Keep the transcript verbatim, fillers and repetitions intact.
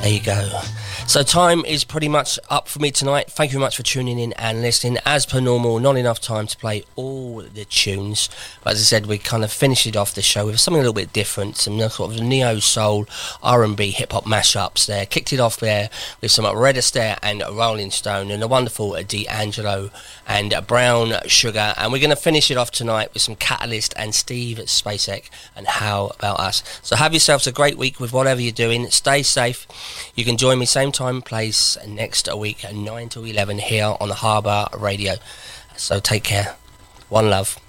There you go. So time is pretty much up for me tonight. Thank you very much for tuning in and listening. As per normal, not enough time to play all the tunes. But as I said, we kind of finished it off the show with something a little bit different. Some sort of neo-soul, R and B, hip-hop mashups there. Kicked it off there with some Red Astaire and Rolling Stone and the wonderful D'Angelo and Brown Sugar. And we're going to finish it off tonight with some Catalyst and Steve Spacek and How About Us. So have yourselves a great week with whatever you're doing. Stay safe. You can join me same time, place next week at nine to eleven here on the Harbour Radio. So take care. One love.